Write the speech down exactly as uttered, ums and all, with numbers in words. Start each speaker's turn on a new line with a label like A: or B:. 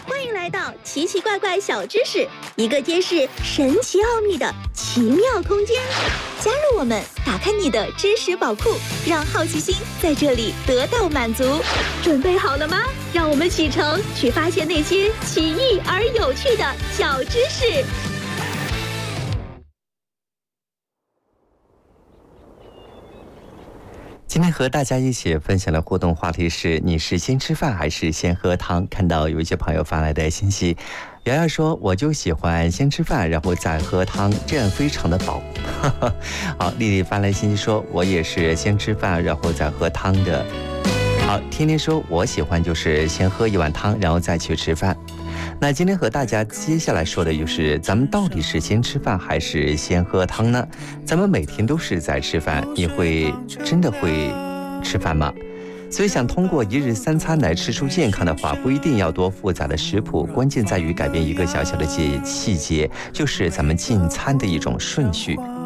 A: 欢迎来到奇奇怪怪小知识，一个揭示神奇奥秘的奇妙空间。加入我们，打开你的知识宝库，让好奇心在这里得到满足。准备好了吗？让我们启程去发现那些奇异而有趣的小知识。
B: 今天和大家一起分享的互动话题是：你是先吃饭还是先喝汤？看到有一些朋友发来的信息，瑶瑶说我就喜欢先吃饭然后再喝汤，这样非常的饱。好，丽丽发来信息说我也是先吃饭然后再喝汤的。好，天天说我喜欢就是先喝一碗汤然后再去吃饭。那今天和大家接下来说的就是咱们到底是先吃饭还是先喝汤呢？咱们每天都是在吃饭，你会真的会吃饭吗？所以想通过一日三餐来吃出健康的话，不一定要多复杂的食谱，关键在于改变一个小小的细节，就是咱们进餐的一种顺序。